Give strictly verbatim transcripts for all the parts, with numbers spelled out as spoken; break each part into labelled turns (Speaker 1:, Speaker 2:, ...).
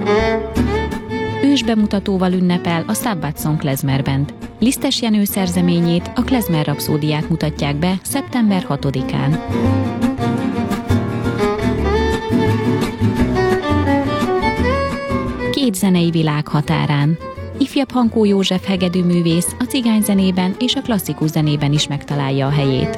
Speaker 1: Ősbemutatóval ünnepel a Sabbath Song Klezmer Band. Lisztes Jenő szerzeményét, a Klezmer rapszódiát mutatják be szeptember hatodikán. Két zenei világ határán. Ifjabb Hankó József hegedűművész a cigányzenében és a klasszikus zenében is megtalálja a helyét.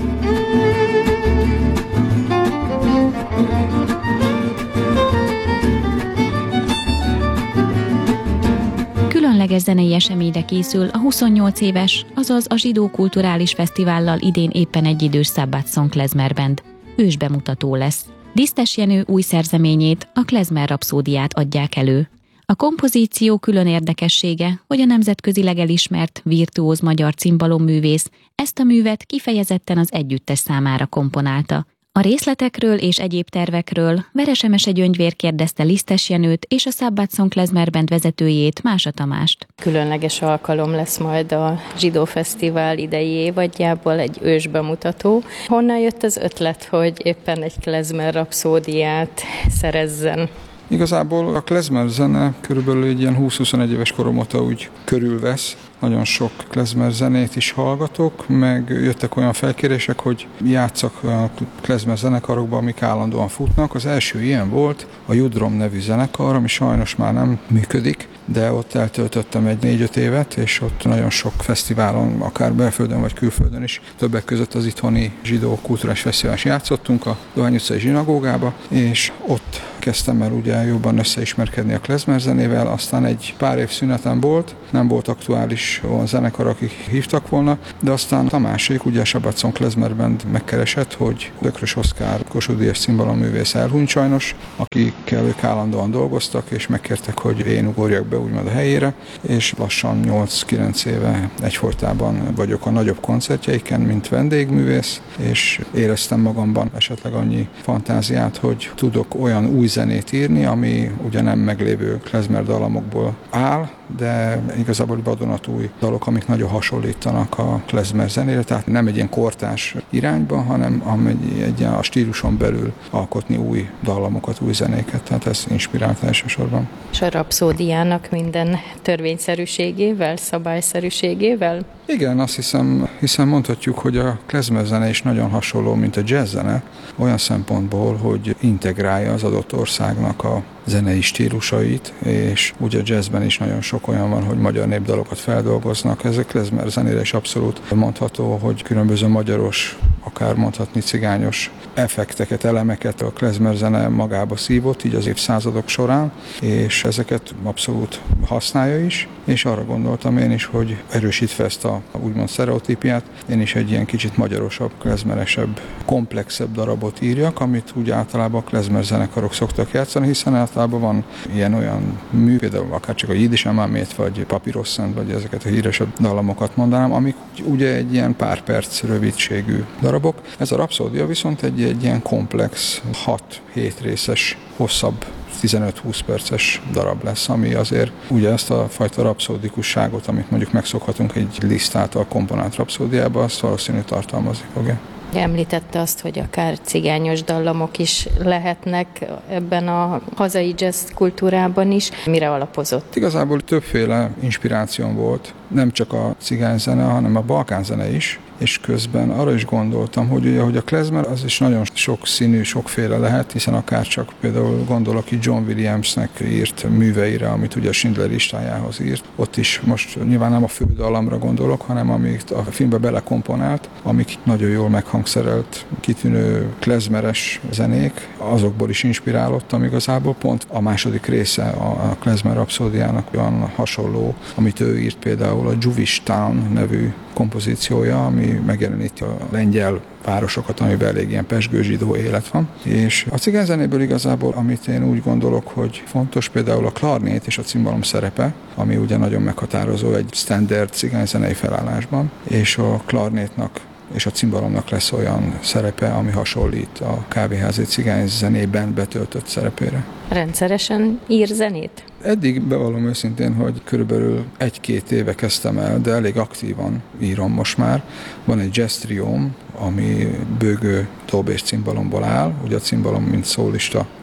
Speaker 1: Különleges zenei eseményre készül a huszonnyolc éves, azaz a Zsidó Kulturális Fesztivállal idén éppen egyidős Sabbath Song Klezmer Band. Ősbemutató lesz. Lisztes Jenő új szerzeményét, a Klezmer rapszódiát adják elő. A kompozíció külön érdekessége, hogy a nemzetközileg elismert, virtuóz magyar cimbalomművész ezt a művet kifejezetten az együttes számára komponálta. A részletekről és egyéb tervekről Veres Emese Gyöngyvér kérdezte Lisztes Jenőt és a Sabbath Song Klezmer Band vezetőjét, Mása Tamást.
Speaker 2: Különleges alkalom lesz majd a Zsidó Fesztivál idei évadjából egy ősbemutató. Honnan jött az ötlet, hogy éppen egy klezmer rapszódiát szerezzen?
Speaker 3: Igazából a klezmer zene körülbelül egy ilyen húsz-huszonegy éves korom óta úgy körülvesz. Nagyon sok klezmer zenét is hallgatok, meg jöttek olyan felkérések, hogy játsszak a klezmer zenekarokban, amik állandóan futnak. Az első ilyen volt a Judrom nevű zenekar, ami sajnos már nem működik, de ott eltöltöttem egy négy-öt évet, és ott nagyon sok fesztiválon, akár belföldön vagy külföldön is, többek között az itthoni Zsidó Kulturális Fesztiválon is játszottunk a Dohány utcai zsinagógába, és ott kezdtem el ugye jobban összeismerkedni a klezmer zenével, aztán egy pár év szünetem volt, nem volt aktuális olyan zenekar, akik hívtak volna, de aztán Tamásék, ugye a Sabbath Song Klezmer Band megkeresett, hogy Dökrös Oszkár, Kossuth Díjas cimbalomművész elhunyt sajnos, akikkel ők állandóan dolgoztak, és megkértek, hogy én ugorjak be úgymond a helyére, és lassan nyolc-kilenc éve egyfolytában vagyok a nagyobb koncertjeiken, mint vendégművész, és éreztem magamban esetleg annyi fantáziát, hogy tudok olyan új zenét írni, ami ugye nem meglévő klezmer dallamokból áll, de igazából vadonatúj dalok, amik nagyon hasonlítanak a klezmer zenére, tehát nem egy ilyen kortárs irányba, hanem egy, egy a stíluson belül alkotni új dallamokat, új zenéket, tehát ez inspirált elsősorban.
Speaker 2: És a rapszódiának minden törvényszerűségével, szabályszerűségével?
Speaker 3: Igen, azt hiszem, hiszen mondhatjuk, hogy a klezmer zene is nagyon hasonló, mint a jazz zene, olyan szempontból, hogy integrálja az adott országnak a zenei stílusait, és ugye a jazzben is nagyon sok olyan van, hogy magyar népdalokat feldolgoznak. Ez a klezmer zenére is abszolút mondható, hogy különböző magyaros, akár mondhatni cigányos effekteket, elemeket a klezmer zene magába szívott, így az évszázadok során, és ezeket abszolút használja is, és arra gondoltam én is, hogy erősítve ezt a úgymond sztereotípiát, én is egy ilyen kicsit magyarosabb, klezmeresebb, komplexebb darabot írjak, amit úgy általában a klezmer zenekarok szoktak játszani, hiszen általában van ilyen-olyan mű, például akár csak a Jiddisch Amálmét, vagy Papírosszent, vagy ezeket a híresebb dallamokat mondanám, amik ugye egy ilyen pár perc rövidségű darabok. Ez a rapszódia viszont egy, egy ilyen komplex, hat-hét részes, hosszabb, tizenöt-húsz perces darab lesz, ami azért ugye ezt a fajta rapszódikusságot, amit mondjuk megszokhatunk egy Liszt által komponált rapszódiába, azt valószínűleg tartalmazni fogja.
Speaker 2: Említette azt, hogy akár cigányos dallamok is lehetnek ebben a hazai jazz kultúrában is. Mire alapozott?
Speaker 3: Igazából többféle inspirációm volt, nem csak a cigányzene, hanem a balkánzene is, és közben arra is gondoltam, hogy ugye, hogy a klezmer az is nagyon sok színű, sokféle lehet, hiszen akár csak például gondolok itt John Williamsnek írt műveire, amit ugye a Schindler listájához írt. Ott is most nyilván nem a fő dallamra gondolok, hanem amit a filmbe belekomponált, amik nagyon jól meghangszerelt, kitűnő klezmeres zenék, azokból is inspirálódtam igazából. Pont a második része a klezmer rapszódiának olyan hasonló, amit ő írt például a Jewish Town nevű kompozíciója, ami megjeleníti a lengyel városokat, amiben elég ilyen pezsgő zsidó élet van. És a cigányzenéből igazából, amit én úgy gondolok, hogy fontos, például a klarnét és a cimbalom szerepe, ami ugye nagyon meghatározó egy standard cigányzenei felállásban, és a klarnétnak és a cimbalomnak lesz olyan szerepe, ami hasonlít a kávéházi cigányzenében betöltött szerepére.
Speaker 2: Rendszeresen ír zenét?
Speaker 3: Eddig bevallom őszintén, hogy körülbelül egy-két éve kezdtem el, de elég aktívan írom most már. Van egy jazz trióm, ami bőgő, dob és cimbalomból áll. Ugye a cimbalom, mint szólista,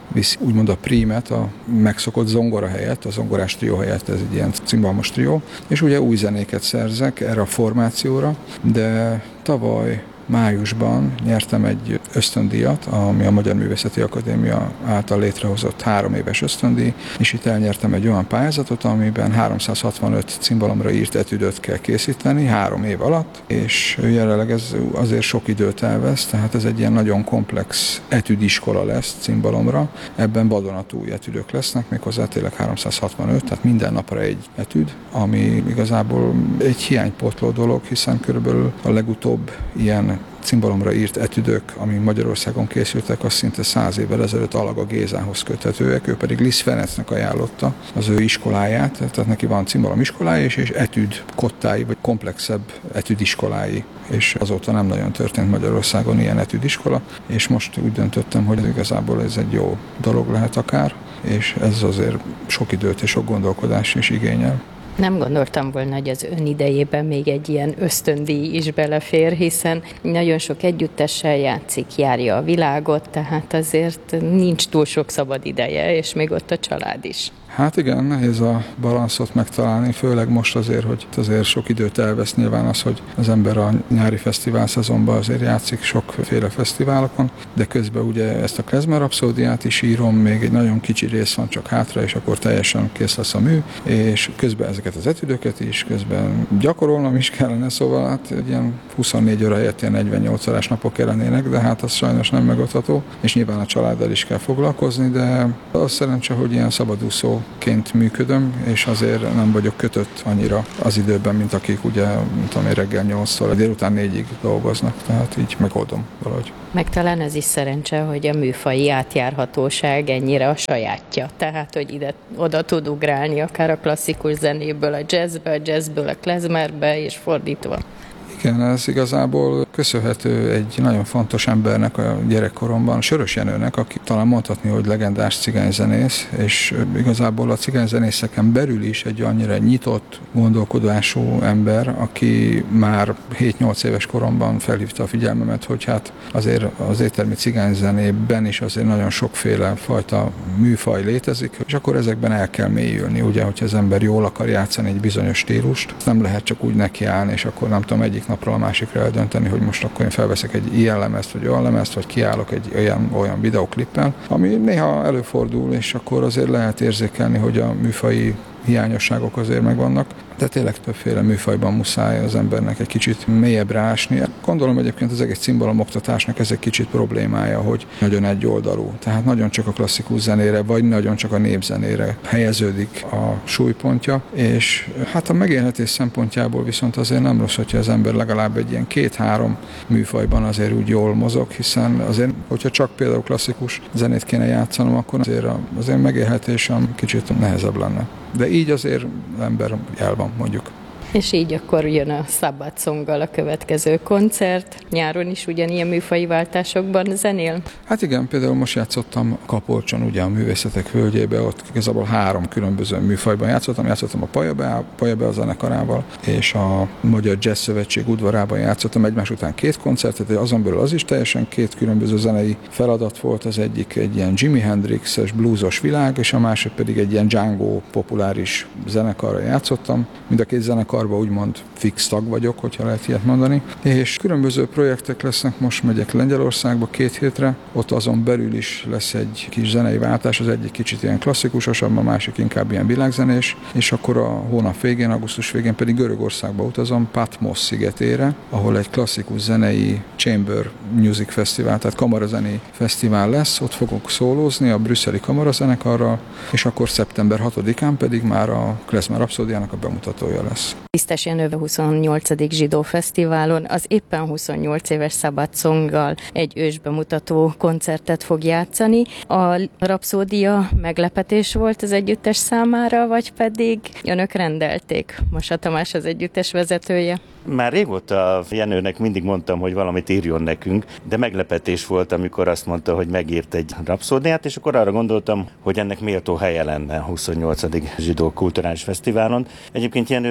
Speaker 3: viszi úgymond a prímet, a megszokott zongora helyett, a zongorás trió helyett, ez egy ilyen cimbalmos trió, és ugye új zenéket szerzek erre a formációra, de tavaly májusban nyertem egy ösztöndíjat, ami a Magyar Művészeti Akadémia által létrehozott három éves ösztöndíj, és itt elnyertem egy olyan pályázatot, amiben háromszázhatvanöt cimbalomra írt etüdöt kell készíteni három év alatt, és jelenleg ez azért sok időt elvesz, tehát ez egy ilyen nagyon komplex etüdiskola lesz cimbalomra. Ebben vadonatúj etüdök lesznek, méghozzá tényleg háromszázhatvanöt, tehát minden napra egy etüd, ami igazából egy hiánypótló dolog, hiszen körülbelül a legutóbb ilyen cimbalomra írt etüdök, ami Magyarországon készültek, az szinte száz évvel ezelőtt Alaga Gézához köthetőek, ő pedig Liszt Ferencnek ajánlotta az ő iskoláját, tehát neki van cimbalom iskolája és, és etüd kottái, vagy komplexebb etüdiskolái, és azóta nem nagyon történt Magyarországon ilyen etüdiskola, és most úgy döntöttem, hogy igazából ez egy jó dolog lehet akár, és ez azért sok időt és sok gondolkodást is igényel.
Speaker 2: Nem gondoltam volna, hogy az ön idejében még egy ilyen ösztöndíj is belefér, hiszen nagyon sok együttessel játszik, járja a világot, tehát azért nincs túl sok szabad ideje, és még ott a család is.
Speaker 3: Hát igen, nehéz a balanszot megtalálni, főleg most azért, hogy azért sok időt elvesz nyilván az, hogy az ember a nyári fesztivál szezonban azért játszik sokféle fesztiválokon, de közben ugye ezt a klezmer rapszódiát is írom, még egy nagyon kicsi rész van csak hátra, és akkor teljesen kész lesz a mű, és közben ezeket az etüdöket is, közben gyakorolnom is kellene, szóval hát ilyen huszonnégy óra helyett ilyen negyvennyolc órás napok kellenének, de hát az sajnos nem megoldható, és nyilván a családdal is kell foglalkozni, de az szerencse, hogy ilyen szabadúszó ként működöm, és azért nem vagyok kötött annyira az időben, mint akik ugye, mint tudom én, reggel nyolctól délután négyig dolgoznak, tehát így megoldom valahogy.
Speaker 2: Meg talán ez is szerencse, hogy a műfaji átjárhatóság ennyire a sajátja, tehát hogy ide oda tud ugrálni akár a klasszikus zenéből a jazzbe, a jazzből a klezmerbe, és fordítva.
Speaker 3: Igen, ez igazából köszönhető egy nagyon fontos embernek a gyerekkoromban, Sörös Jenőnek, aki talán mondhatni, hogy legendás cigányzenész, és igazából a cigányzenészeken belül is egy annyira nyitott, gondolkodású ember, aki már hét-nyolc éves koromban felhívta a figyelmemet, hogy hát azért az éttermi cigányzenében is azért nagyon sokféle fajta műfaj létezik, és akkor ezekben el kell mélyülni, ugye, hogyha az ember jól akar játszani egy bizonyos stílust, nem lehet csak úgy nekiállni, és akkor nem tudom, egyik napról a másikra eldönteni, hogy most akkor én felveszek egy ilyen lemezt, vagy olyan lemezt, vagy kiállok egy olyan, olyan videoklippel, ami néha előfordul, és akkor azért lehet érzékelni, hogy a műfaji hiányosságok azért megvannak, de tényleg többféle műfajban muszáj az embernek egy kicsit mélyebbre ásni. Gondolom egyébként az egész cimbalom oktatásnak ez egy kicsit problémája, hogy nagyon egyoldalú. Tehát nagyon csak a klasszikus zenére, vagy nagyon csak a népzenére helyeződik a súlypontja, és hát a megélhetés szempontjából viszont azért nem rossz, hogyha az ember legalább egy ilyen két-három műfajban azért úgy jól mozog, hiszen azért, hogyha csak például klasszikus zenét kéne játszanom, akkor azért az én megélhetésem kicsit nehezebb lenne. De így azért az ember el van, mondjuk.
Speaker 2: És így akkor jön a Szabad Songgal a következő koncert. Nyáron is ugyanilyen műfaji váltásokban zenél?
Speaker 3: Hát igen, például most játszottam Kapolcson, ugye a Művészetek Völgyébe, ott igazából három különböző műfajban játszottam. Játszottam a Pajabe, Pajabe a zenekarával, és a Magyar Jazz Szövetség udvarában játszottam egymás után két koncertet, azon belül az is teljesen két különböző zenei feladat volt. Az egyik egy ilyen Jimi Hendrix-es bluesos világ, és a másik pedig egy ilyen Django populáris zenekarra játszottam. Mind a két zenekar úgymond fix tag vagyok, hogyha lehet ilyet mondani. És különböző projektek lesznek, most megyek Lengyelországba két hétre, ott azon belül is lesz egy kis zenei váltás, az egyik kicsit ilyen klasszikusosabb, a másik inkább ilyen világzenés, és akkor a hónap végén, augusztus végén pedig Görögországba utazom, Patmos szigetére, ahol egy klasszikus zenei Chamber Music Festival, tehát kamarazenei fesztivál lesz, ott fogok szólózni a brüsszeli kamarazenekarral, és akkor szeptember hatodikán pedig már a Klezmer Rapszódiának a bemutatója lesz.
Speaker 2: Lisztes Jenő huszonnyolcadik Zsidó Fesztiválon az éppen huszonnyolc éves Szabad Songgal egy ősbemutató koncertet fog játszani. A rapszódia meglepetés volt az együttes számára, vagy pedig önök rendelték? Masa Tamás az együttes vezetője.
Speaker 4: Már régóta Jenőnek mindig mondtam, hogy valamit írjon nekünk, de meglepetés volt, amikor azt mondta, hogy megírt egy rapszódiát, és akkor arra gondoltam, hogy ennek méltó helye lenne a huszonnyolcadik Zsidó Kulturális Fesztiválon. Egyébként Jenővel most már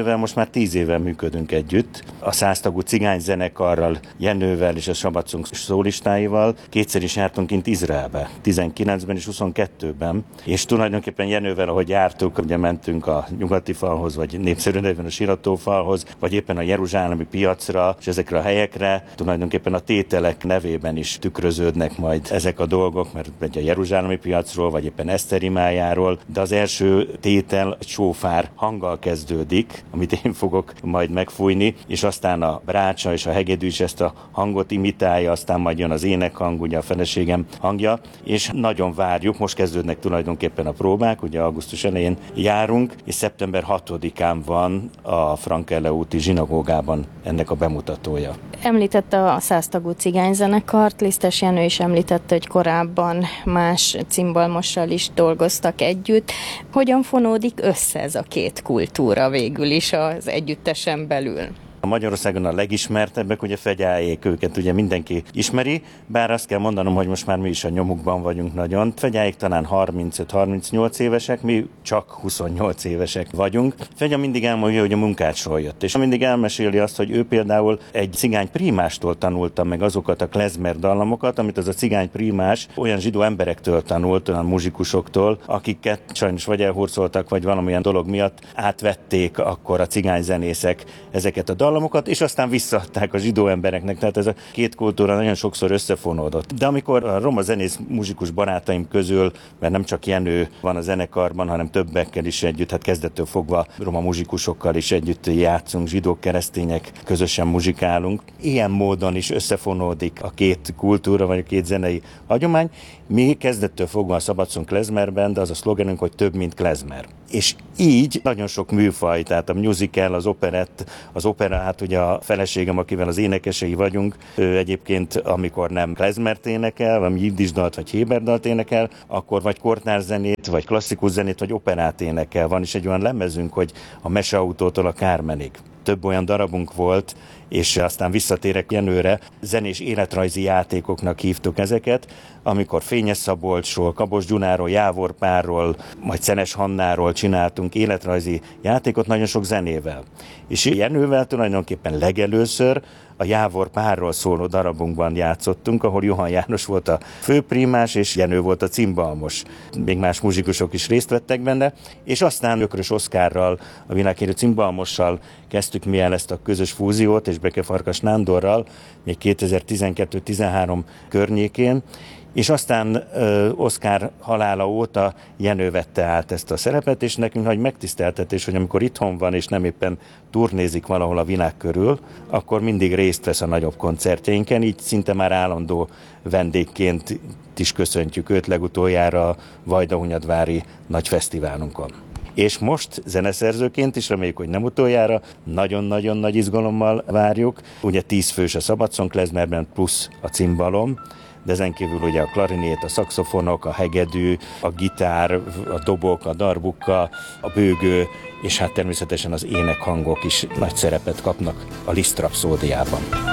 Speaker 4: tíz éve működünk együtt. A száztagú cigányzenekarral, Jenővel és a Szabadszong szólistáival kétszer is jártunk kint Izraelbe, tizenkilencben és huszonkettőben, és tulajdonképpen Jenővel, ahogy jártuk, ugye mentünk a nyugati falhoz, vagy népszerű nevén a Siratófalhoz, vagy éppen a jeruzsálemi piacra, és ezekre a helyekre tulajdonképpen a tételek nevében is tükröződnek majd ezek a dolgok, mert egy a jeruzsálemi piacról, vagy éppen Eszterimájáról, de az első tétel egy sófár hanggal kezdődik, amit én fogok majd megfújni, és aztán a brácsa és a hegedű is ezt a hangot imitálja, aztán majd jön az énekhang, ugye a feleségem hangja, és nagyon várjuk, most kezdődnek tulajdonképpen a próbák, ugye augusztus elején járunk, és szeptember hatodikán van a Frankelle úti zsinagógában ennek a bemutatója.
Speaker 2: Említette a száztagú cigányzenekart, Lisztes Jenő is említette, hogy korábban más cimbalmossal is dolgoztak együtt. Hogyan fonódik össze ez a két kultúra végül is az együttesen belül?
Speaker 4: A Magyarországon a legismertebbek, ugye Fegyáék, őket ugye mindenki ismeri, bár azt kell mondanom, hogy most már mi is a nyomukban vagyunk nagyon. Fegyáék talán harmincöt-harmincnyolc évesek, mi csak huszonnyolc évesek vagyunk. Fegya mindig elmondja, hogy a munkácsról jött, és mindig elmeséli azt, hogy ő például egy cigány prímástól tanulta meg azokat a klezmer dallamokat, amit az a cigány prímás olyan zsidó emberektől tanult, olyan muzsikusoktól, akiket sajnos vagy elhurcoltak, vagy valamilyen dolog miatt átvették akkor a cigányzenészek ezeket a dallamokat, és aztán visszaadták a zsidó embereknek, tehát ez a két kultúra nagyon sokszor összefonódott. De amikor a roma zenész muzsikus barátaim közül, mert nem csak Jenő van a zenekarban, hanem többekkel is együtt, hát kezdettől fogva roma muzsikusokkal is együtt játszunk, zsidók, keresztények, közösen muzsikálunk. Ilyen módon is összefonódik a két kultúra, vagy a két zenei hagyomány. Mi kezdettől fogva a Szabadszong klezmerben, de az a szlogenünk, hogy több, mint klezmer. És így nagyon sok műfaj, tehát a musical, az operett, az opera, hát ugye a feleségem, akivel az énekesei vagyunk, ő egyébként, amikor nem klezmert énekel, vagy jiddisdalt, vagy héberdalt énekel, akkor vagy kortárzenét, vagy klasszikus zenét, vagy operát énekel. Van is egy olyan lemezünk, hogy a Meseautótól a Kármenig. Több olyan darabunk volt, és aztán visszatérek Jenőre, zenés életrajzi játékoknak hívtuk ezeket, amikor Fényes Szabolcsról, Kabos Gyunáról, Jávor Pálról, majd Szenes Hannáról csináltunk életrajzi játékot nagyon sok zenével. És Jenővel tulajdonképpen legelőször a Jávor Pálról szóló darabunkban játszottunk, ahol Johann János volt a főprímás, és Jenő volt a cimbalmos. Még más muzsikusok is részt vettek benne, és aztán Ökrös Oszkárral, a világhírű cimbalmossal kezdtük mi el ezt a közös fúziót, és Beke Farkas Nándorral, még kétezer-tizenkettő-tizenhárom környékén, és aztán ö, Oszkár halála óta Jenő vette át ezt a szerepet, és nekünk nagy megtiszteltetés, hogy amikor itthon van, és nem éppen turnézik valahol a világ körül, akkor mindig részt vesz a nagyobb koncertjeinken, így szinte már állandó vendégként is köszöntjük őt, legutoljára a Vajdahunyadvári nagy fesztiválunkon. És most zeneszerzőként is, reméljük, hogy nem utoljára, nagyon-nagyon nagy izgalommal várjuk. Ugye tíz fős a Szabadszong klezmerben, plusz a cimbalom, de ezen kívül ugye a klarinét, a szaxofonok, a hegedű, a gitár, a dobok, a darbukka, a bőgő, és hát természetesen az énekhangok is nagy szerepet kapnak a Liszt rapszódiában.